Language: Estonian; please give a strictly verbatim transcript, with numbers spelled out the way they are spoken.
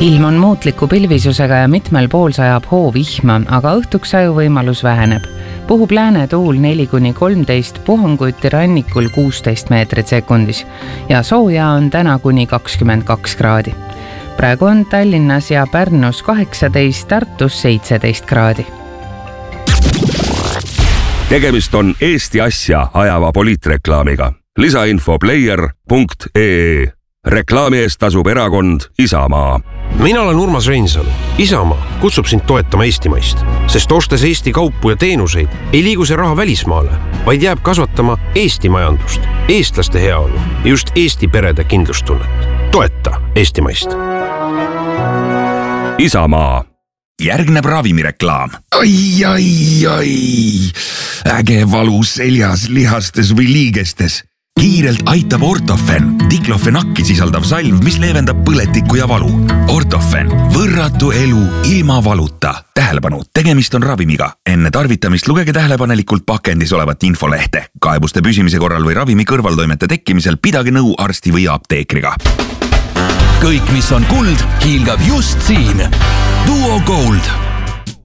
ilm on muutliku pilvisusega ja mitmel pool sajab hoovihma, aga õhtuks sajuvõimalus väheneb. Puhub lääne tuul neli kuni kolmteist, puhanguti rannikul kuusteist meetrit sekundis ja sooja on täna kuni kakskümmend kaks kraadi. Praegu on Tallinnas ja Pärnus kaheksateist, Tartus seitseteist kraadi. Tegemist on Eesti asja ajava poliitreklaamiga. Lisainfo player punkt ee. Reklaami eest tasub erakond Isamaa. Mina olen Urmas Reinsalu. Isamaa kutsub sind toetama Eestimaist, sest ostes Eesti kaupu ja teenuseid ei liigu see raha välismaale, vaid jääb kasvatama Eesti majandust, eestlaste heaolu ja just Eesti perede kindlustunnet. Toeta Eestimaist. Isamaa. Järgneb ravimireklaam. Ai, ai, ai. Äge valu seljas, lihastes või liigestes. Kiirelt aitab Ortofen, diklofenakki sisaldav salv, mis leevendab põletikku ja valu. Ortofen, võrratu elu ilma valuta. Tähelepanu, tegemist on ravimiga. Enne tarvitamist lugege tähelepanelikult pakendis olevat infolehte. Kaebuste püsimise korral või ravimi kõrvaltoimete tekkimisel pidage nõu arsti või apteekriga. Kõik, mis on kuld, hiilgab just siin. Duo Gold.